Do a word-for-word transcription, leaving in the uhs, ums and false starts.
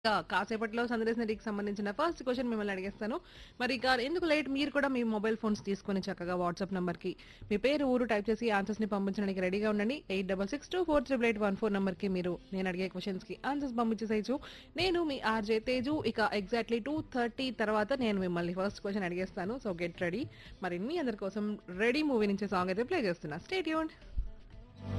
ఇక కాసేపట్లో సందేశ్ నదికి సంబంధించిన ఫస్ట్ క్వశ్చన్ మిమ్మల్ని అడిగేస్తాను. మరి ఇక ఎందుకు లేట్ మీరు కూడా మీ మొబైల్ ఫోన్స్ తీసుకొని చక్కగా వాట్సాప్ నంబర్‌కి మీ పేరు, ఊరు టైప్ చేసి ఆన్సర్స్‌ని పంపించడానికి రెడీగా ఉండండి. ఎనిమిది six six two four eight eight one four నంబర్‌కి మీరు నేను అడిగే క్వెషన్స్‌కి ఆన్సర్స్ పంపించేసేయొచ్చు. నేను మీ ఆర్‌జే తేజు. ఇక ఎగ్జాక్ట్‌లీ రెండు ముప్పై తర్వాత నేను మిమ్మల్ని first question అడిగేస్తాను. So get ready. మరి మీ అందరి కోసం 'రెడీ' మూవీ నుంచి సాంగ్ అయితే ప్లే చేస్తున్నా. Stay tuned.